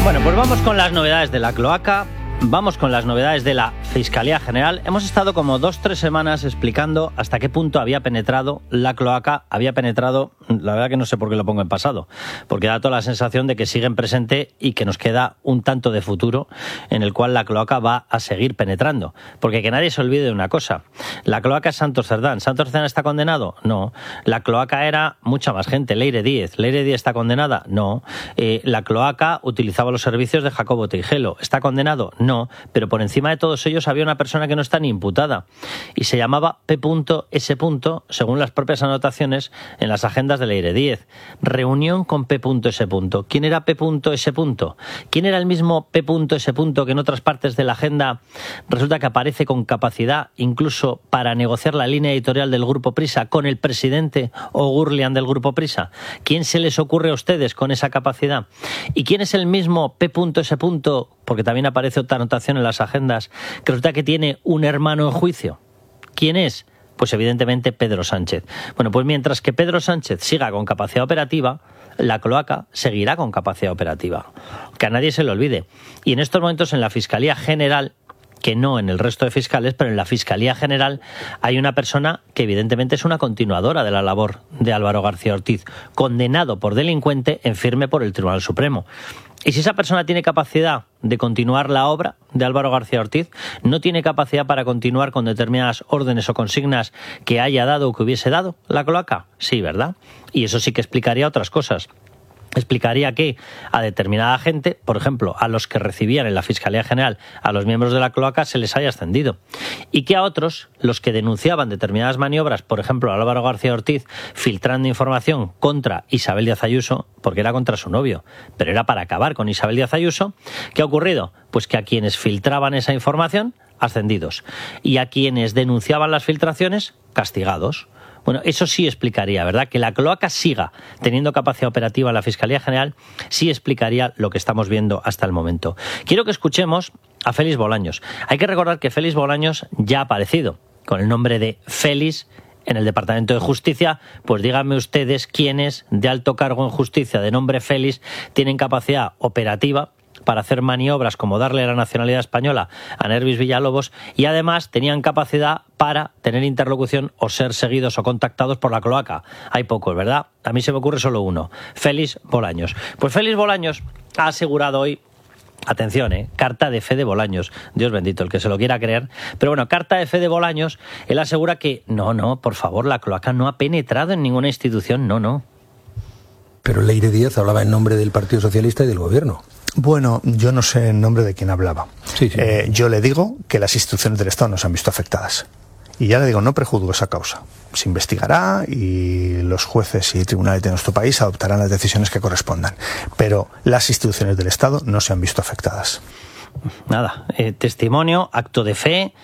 Bueno, pues vamos con las novedades de la cloaca, vamos con las novedades de la Fiscalía General. Hemos estado como 2-3 semanas explicando hasta qué punto había penetrado la cloaca, la verdad que no sé por qué lo pongo en pasado, porque da toda la sensación de que sigue en presente y que nos queda un tanto de futuro en el cual la cloaca va a seguir penetrando. Porque que nadie se olvide de una cosa, la cloaca es Santos Cerdán. ¿Santos Cerdán está condenado? No. La cloaca era mucha más gente, Leire Díez. ¿Leire Díez está condenada? No. La cloaca utilizaba los servicios de Jacobo Teijelo. ¿Está condenado? No. Pero por encima de todos ellos había una persona que no está ni imputada y se llamaba P.S. según las propias anotaciones en las agendas de Leire Díez. Reunión con P.S. ¿Quién era P.S.? ¿Quién era el mismo P.S. que en otras partes de la agenda resulta que aparece con capacidad incluso para negociar la línea editorial del Grupo Prisa con el presidente O'Gurlian del Grupo Prisa? ¿Quién se les ocurre a ustedes con esa capacidad? ¿Y quién es el mismo P.S.? Porque también aparece otra anotación en las agendas que resulta que tiene un hermano en juicio. ¿Quién es? Pues evidentemente Pedro Sánchez. Bueno, pues mientras que Pedro Sánchez siga con capacidad operativa, la cloaca seguirá con capacidad operativa. Que a nadie se le olvide. Y en estos momentos en la Fiscalía General, que no en el resto de fiscales, pero en la Fiscalía General hay una persona que evidentemente es una continuadora de la labor de Álvaro García Ortiz, condenado por delincuente en firme por el Tribunal Supremo. Y si esa persona tiene capacidad de continuar la obra de Álvaro García Ortiz, no tiene capacidad para continuar con determinadas órdenes o consignas que haya dado o que hubiese dado la cloaca, sí, ¿verdad? Y eso sí que explicaría otras cosas. Explicaría que a determinada gente, por ejemplo, a los que recibían en la Fiscalía General a los miembros de la cloaca, se les haya ascendido. Y que a otros, los que denunciaban determinadas maniobras, por ejemplo, a Álvaro García Ortiz, filtrando información contra Isabel Díaz Ayuso, porque era contra su novio, pero era para acabar con Isabel Díaz Ayuso, ¿qué ha ocurrido? Pues que a quienes filtraban esa información, ascendidos. Y a quienes denunciaban las filtraciones, castigados. Bueno, eso sí explicaría, ¿verdad? Que la cloaca siga teniendo capacidad operativa en la Fiscalía General, sí explicaría lo que estamos viendo hasta el momento. Quiero que escuchemos a Félix Bolaños. Hay que recordar que Félix Bolaños ya ha aparecido con el nombre de Félix en el Departamento de Justicia. Pues díganme ustedes quiénes de alto cargo en justicia de nombre Félix tienen capacidad operativa para hacer maniobras como darle la nacionalidad española a Nervis Villalobos y además tenían capacidad para tener interlocución o ser seguidos o contactados por la cloaca. Hay pocos, ¿verdad? A mí se me ocurre solo uno, Félix Bolaños. Pues Félix Bolaños ha asegurado hoy, atención, carta de fe de Bolaños, Dios bendito, el que se lo quiera creer, pero bueno, carta de fe de Bolaños, él asegura que no, por favor, la cloaca no ha penetrado en ninguna institución, no. Pero Leire Díez hablaba en nombre del Partido Socialista y del Gobierno. Bueno, yo no sé en nombre de quién hablaba. Sí. Yo le digo que las instituciones del Estado no se han visto afectadas. Y ya le digo, no prejuzgo esa causa. Se investigará y los jueces y tribunales de nuestro país adoptarán las decisiones que correspondan. Pero las instituciones del Estado no se han visto afectadas. Nada, testimonio, acto de fe,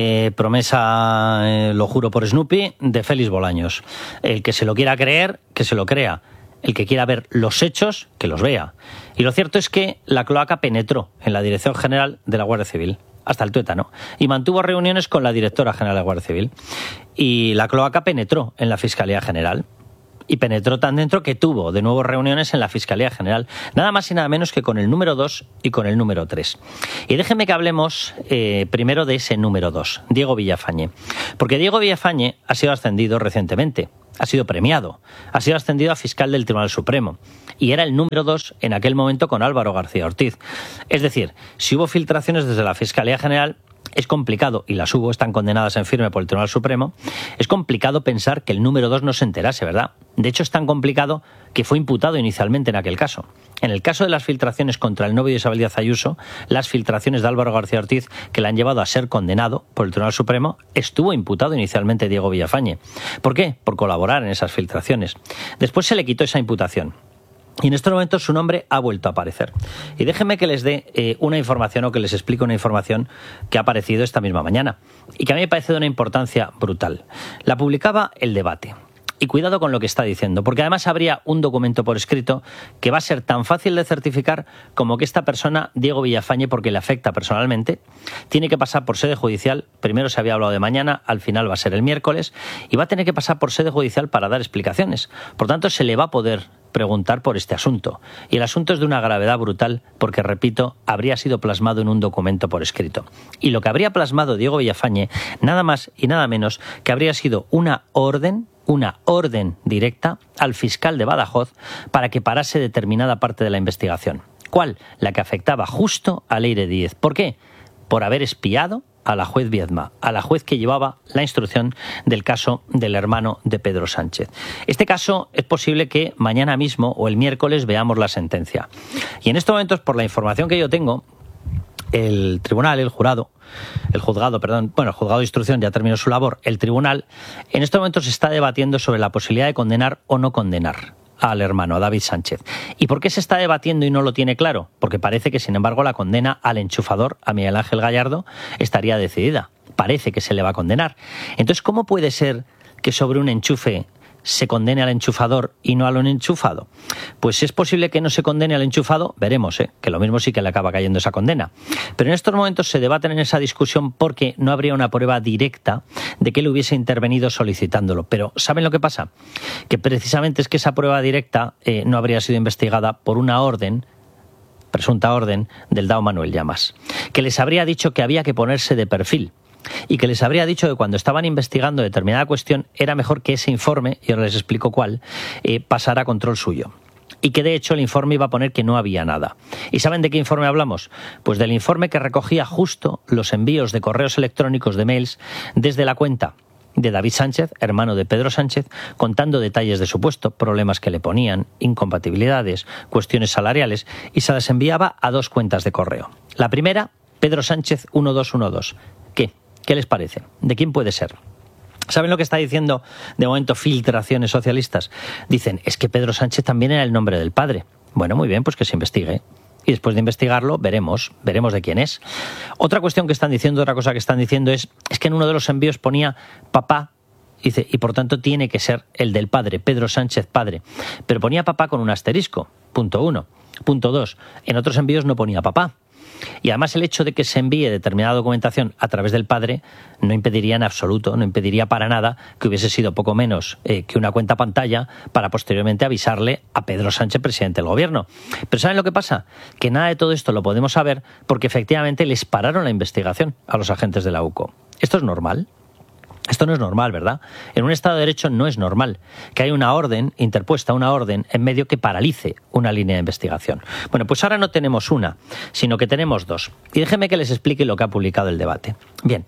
promesa, lo juro por Snoopy, de Félix Bolaños. El que se lo quiera creer, que se lo crea. El que quiera ver los hechos, que los vea. Y lo cierto es que la cloaca penetró en la Dirección General de la Guardia Civil, hasta el tuétano, y mantuvo reuniones con la Directora General de la Guardia Civil. Y la cloaca penetró en la Fiscalía General. Y penetró tan dentro que tuvo de nuevo reuniones en la Fiscalía General, nada más y nada menos que con el número 2 y con el número 3. Y déjenme que hablemos primero de ese número 2, Diego Villafañe. Porque Diego Villafañe ha sido ascendido recientemente, ha sido premiado, ha sido ascendido a fiscal del Tribunal Supremo. Y era el número 2 en aquel momento con Álvaro García Ortiz. Es decir, si hubo filtraciones desde la Fiscalía General, es complicado, y las hubo, están condenadas en firme por el Tribunal Supremo, es complicado pensar que el número 2 no se enterase, ¿verdad? De hecho, es tan complicado que fue imputado inicialmente en aquel caso. En el caso de las filtraciones contra el novio de Isabel Díaz Ayuso, las filtraciones de Álvaro García Ortiz, que le han llevado a ser condenado por el Tribunal Supremo, estuvo imputado inicialmente Diego Villafañe. ¿Por qué? Por colaborar en esas filtraciones. Después se le quitó esa imputación. Y en estos momentos su nombre ha vuelto a aparecer. Y déjenme que les dé una información o que les explique una información que ha aparecido esta misma mañana y que a mí me parece de una importancia brutal. La publicaba El Debate. Y cuidado con lo que está diciendo, porque además habría un documento por escrito que va a ser tan fácil de certificar como que esta persona, Diego Villafañe, porque le afecta personalmente, tiene que pasar por sede judicial. Primero se había hablado de mañana, al final va a ser el miércoles, y va a tener que pasar por sede judicial para dar explicaciones. Por tanto, se le va a poder preguntar por este asunto. Y el asunto es de una gravedad brutal porque, repito, habría sido plasmado en un documento por escrito. Y lo que habría plasmado Diego Villafañe, nada más y nada menos que habría sido una orden directa al fiscal de Badajoz para que parase determinada parte de la investigación. ¿Cuál? La que afectaba justo a Leire Díez. ¿Por qué? Por haber espiado a la juez Viedma, a la juez que llevaba la instrucción del caso del hermano de Pedro Sánchez. Este caso es posible que mañana mismo o el miércoles veamos la sentencia. Y en estos momentos, por la información que yo tengo, el juzgado de instrucción ya terminó su labor. El tribunal en estos momentos está debatiendo sobre la posibilidad de condenar o no condenar al hermano, a David Sánchez. ¿Y por qué se está debatiendo y no lo tiene claro? Porque parece que, sin embargo, la condena al enchufador, a Miguel Ángel Gallardo, estaría decidida. Parece que se le va a condenar. Entonces, ¿cómo puede ser que sobre un enchufe se condene al enchufador y no al enchufado? Pues es posible que no se condene al enchufado, veremos, que lo mismo sí que le acaba cayendo esa condena. Pero en estos momentos se debaten en esa discusión porque no habría una prueba directa de que él hubiese intervenido solicitándolo. Pero ¿saben lo que pasa? Que precisamente es que esa prueba directa no habría sido investigada por una presunta orden del DAO Manuel Llamas, que les habría dicho que había que ponerse de perfil y que les habría dicho que cuando estaban investigando determinada cuestión era mejor que ese informe, y ahora les explico cuál, pasara a control suyo. Y que de hecho el informe iba a poner que no había nada. ¿Y saben de qué informe hablamos? Pues del informe que recogía justo los envíos de correos electrónicos, de mails, desde la cuenta de David Sánchez, hermano de Pedro Sánchez, contando detalles de su puesto, problemas que le ponían, incompatibilidades, cuestiones salariales, y se las enviaba a 2 cuentas de correo. La primera, Pedro Sánchez 1212. ¿Qué les parece? ¿De quién puede ser? ¿Saben lo que está diciendo de momento filtraciones socialistas? Dicen, es que Pedro Sánchez también era el nombre del padre. Bueno, muy bien, pues que se investigue. Y después de investigarlo, veremos de quién es. Otra cosa que están diciendo es que en uno de los envíos ponía papá, dice, y por tanto tiene que ser el del padre, Pedro Sánchez padre. Pero ponía papá con un asterisco, punto 1. Punto 2, en otros envíos no ponía papá. Y además el hecho de que se envíe determinada documentación a través del padre no impediría en absoluto, no impediría para nada que hubiese sido poco menos que una cuenta pantalla para posteriormente avisarle a Pedro Sánchez, presidente del gobierno. Pero ¿saben lo que pasa? Que nada de todo esto lo podemos saber porque efectivamente les pararon la investigación a los agentes de la UCO. ¿Esto es normal? Esto no es normal, ¿verdad? En un Estado de Derecho no es normal que haya una orden interpuesta, una orden en medio que paralice una línea de investigación. Bueno, pues ahora no tenemos una, sino que tenemos 2. Y déjenme que les explique lo que ha publicado el debate. Bien,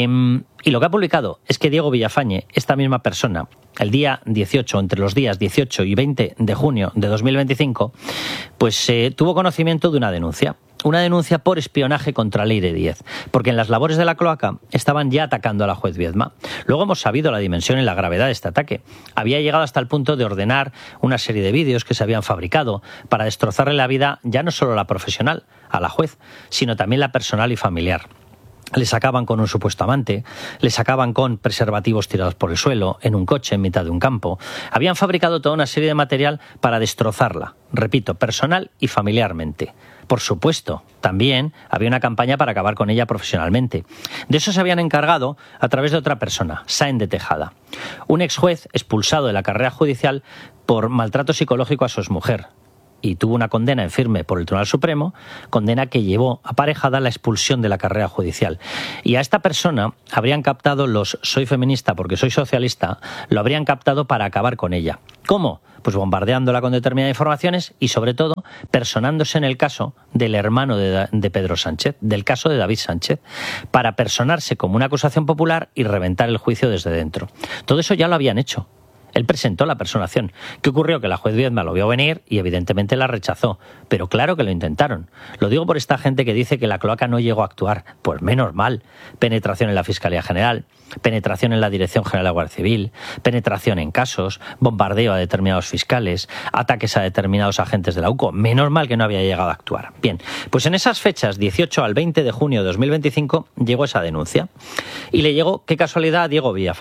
y lo que ha publicado es que Diego Villafañe, esta misma persona, el día 18, entre los días 18 y 20 de junio de 2025, pues tuvo conocimiento de una denuncia. Una denuncia por espionaje contra Leire Díez, porque en las labores de la cloaca estaban ya atacando a la juez Viedma. Luego hemos sabido la dimensión y la gravedad de este ataque. Había llegado hasta el punto de ordenar una serie de vídeos que se habían fabricado para destrozarle la vida, ya no solo la profesional, a la juez, sino también la personal y familiar. Le sacaban con un supuesto amante, le sacaban con preservativos tirados por el suelo, en un coche, en mitad de un campo. Habían fabricado toda una serie de material para destrozarla, repito, personal y familiarmente. Por supuesto, también había una campaña para acabar con ella profesionalmente. De eso se habían encargado a través de otra persona, Sáenz de Tejada, un ex juez expulsado de la carrera judicial por maltrato psicológico a su exmujer. Y tuvo una condena en firme por el Tribunal Supremo, condena que llevó aparejada la expulsión de la carrera judicial. Y a esta persona habrían captado los soy feminista porque soy socialista, lo habrían captado para acabar con ella. ¿Cómo? Pues bombardeándola con determinadas informaciones y, sobre todo, personándose en el caso del hermano de Pedro Sánchez, del caso de David Sánchez, para personarse como una acusación popular y reventar el juicio desde dentro. Todo eso ya lo habían hecho. Él presentó la personación. ¿Qué ocurrió? Que la juez Viedma lo vio venir y evidentemente la rechazó. Pero claro que lo intentaron. Lo digo por esta gente que dice que la cloaca no llegó a actuar. Pues menos mal. Penetración en la Fiscalía General, penetración en la Dirección General de la Guardia Civil, penetración en casos, bombardeo a determinados fiscales, ataques a determinados agentes de la UCO. Menos mal que no había llegado a actuar. Bien, pues en esas fechas, 18 al 20 de junio de 2025, llegó esa denuncia. Y le llegó, qué casualidad, a Diego Villafañe.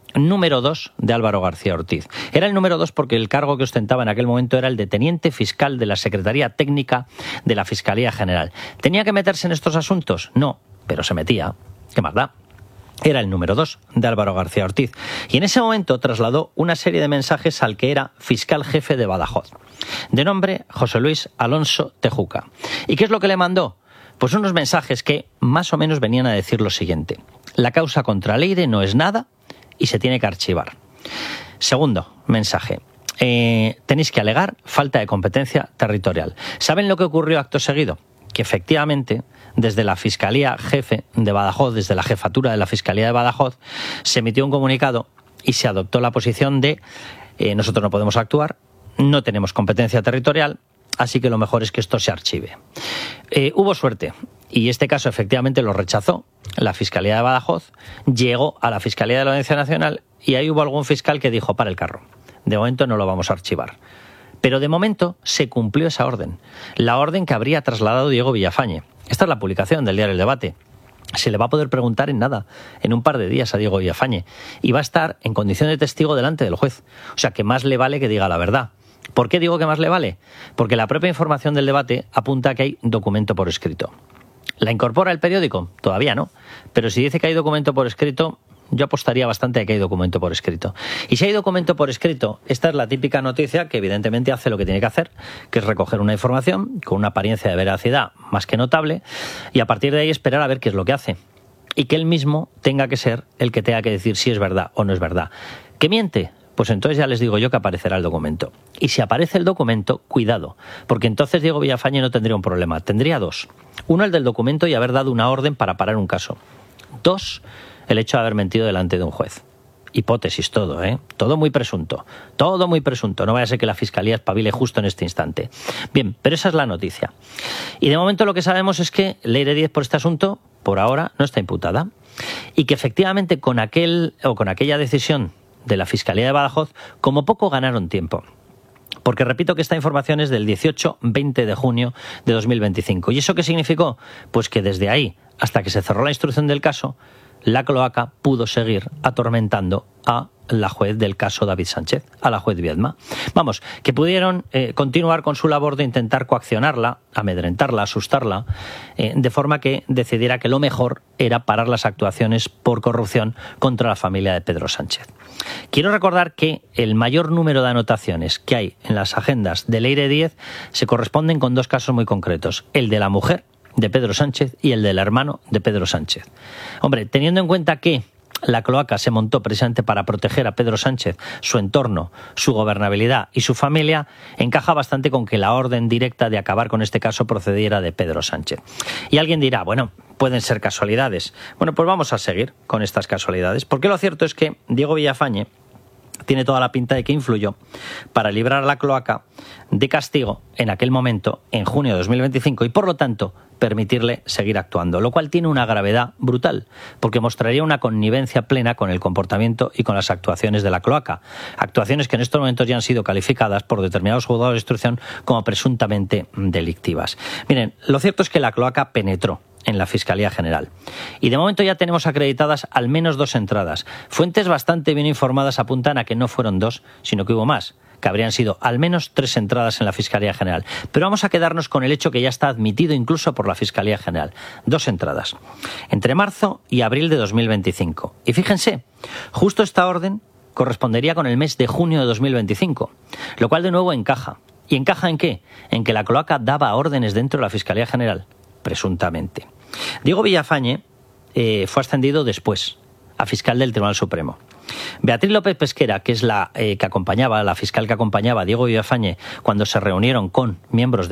número 2 de Álvaro García Ortiz. Era el número 2 porque el cargo que ostentaba en aquel momento era el de teniente fiscal de la Secretaría Técnica de la Fiscalía General. ¿Tenía que meterse en estos asuntos? No, pero se metía. ¿Qué más da? Era el número 2 de Álvaro García Ortiz. Y en ese momento trasladó una serie de mensajes al que era fiscal jefe de Badajoz, de nombre José Luis Alonso Tejuca. ¿Y qué es lo que le mandó? Pues unos mensajes que más o menos venían a decir lo siguiente: la causa contra Leire no es nada y se tiene que archivar. Segundo mensaje: tenéis que alegar falta de competencia territorial. ¿Saben lo que ocurrió acto seguido? Que efectivamente, desde la Fiscalía Jefe de Badajoz, desde la jefatura de la Fiscalía de Badajoz, se emitió un comunicado y se adoptó la posición de nosotros no podemos actuar, no tenemos competencia territorial, así que lo mejor es que esto se archive. Hubo suerte y este caso efectivamente lo rechazó la Fiscalía de Badajoz, llegó a la Fiscalía de la Audiencia Nacional y ahí hubo algún fiscal que dijo: para el carro, de momento no lo vamos a archivar. Pero de momento se cumplió esa orden, la orden que habría trasladado Diego Villafañe. Esta es la publicación del diario El Debate. Se le va a poder preguntar en nada, en un par de días, a Diego Villafañe, y va a estar en condición de testigo delante del juez. O sea que más le vale que diga la verdad. ¿Por qué digo que más le vale? Porque la propia información del debate apunta a que hay documento por escrito. ¿La incorpora el periódico? Todavía no. Pero si dice que hay documento por escrito, yo apostaría bastante a que hay documento por escrito. Y si hay documento por escrito, esta es la típica noticia que evidentemente hace lo que tiene que hacer, que es recoger una información con una apariencia de veracidad más que notable y a partir de ahí esperar a ver qué es lo que hace. Y que él mismo tenga que ser el que tenga que decir si es verdad o no es verdad. ¿Que miente? Pues entonces ya les digo yo que aparecerá el documento. Y si aparece el documento, cuidado, porque entonces Diego Villafañe no tendría un problema, tendría dos. Uno, el del documento y haber dado una orden para parar un caso. Dos, el hecho de haber mentido delante de un juez. Hipótesis todo, ¿eh? Todo muy presunto. Todo muy presunto. No vaya a ser que la Fiscalía espabile justo en este instante. Bien, pero esa es la noticia. Y de momento lo que sabemos es que Leire Díez por este asunto, por ahora, no está imputada. Y que efectivamente con aquella decisión de la Fiscalía de Badajoz, como poco ganaron tiempo. Porque repito que esta información es del 18-20 de junio de 2025. ¿Y eso qué significó? Pues que desde ahí hasta que se cerró la instrucción del caso, la cloaca pudo seguir atormentando a la juez del caso David Sánchez, a la juez Viedma. Vamos, que pudieron continuar con su labor de intentar coaccionarla, amedrentarla, asustarla, de forma que decidiera que lo mejor era parar las actuaciones por corrupción contra la familia de Pedro Sánchez. Quiero recordar que el mayor número de anotaciones que hay en las agendas de Leire Díez se corresponden con dos casos muy concretos, el de la mujer de Pedro Sánchez y el del hermano de Pedro Sánchez. Hombre, teniendo en cuenta que la cloaca se montó precisamente para proteger a Pedro Sánchez, su entorno, su gobernabilidad y su familia, encaja bastante con que la orden directa de acabar con este caso procediera de Pedro Sánchez. Y alguien dirá, bueno, pueden ser casualidades. Bueno, pues vamos a seguir con estas casualidades, porque lo cierto es que Diego Villafañe tiene toda la pinta de que influyó para librar a la cloaca de castigo en aquel momento, en junio de 2025, y por lo tanto permitirle seguir actuando, lo cual tiene una gravedad brutal, porque mostraría una connivencia plena con el comportamiento y con las actuaciones de la cloaca, actuaciones que en estos momentos ya han sido calificadas por determinados juzgados de instrucción como presuntamente delictivas. Miren, lo cierto es que la cloaca penetró en la Fiscalía General. Y de momento ya tenemos acreditadas al menos 2 entradas. Fuentes bastante bien informadas apuntan a que no fueron 2, sino que hubo más, que habrían sido al menos 3 entradas en la Fiscalía General. Pero vamos a quedarnos con el hecho que ya está admitido incluso por la Fiscalía General. 2 entradas. Entre marzo y abril de 2025. Y fíjense, justo esta orden correspondería con el mes de junio de 2025, lo cual de nuevo encaja. ¿Y encaja en qué? En que la cloaca daba órdenes dentro de la Fiscalía General, presuntamente. Diego Villafañe fue ascendido después a fiscal del Tribunal Supremo. Beatriz López Pesquera, que es la fiscal que acompañaba a Diego Villafañe cuando se reunieron con miembros de